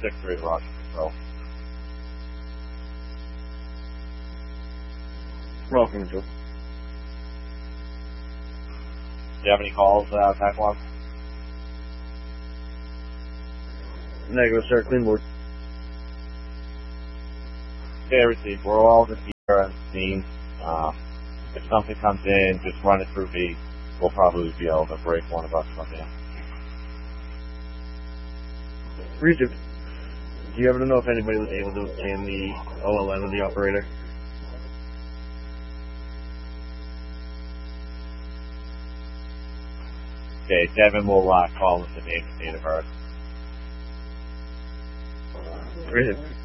6-3 Roger Control. Welcome, Joe. Do you have any calls, Tac 1? Negative, sir. Clean board. Okay, received. We're all just here on the scene. If something comes in, just run it through me. We'll probably be able to break one of us from here. Regent, do you happen to know if anybody was able to obtain the OLN of the operator? Okay, Devin will call us the name and date of birth. Regent.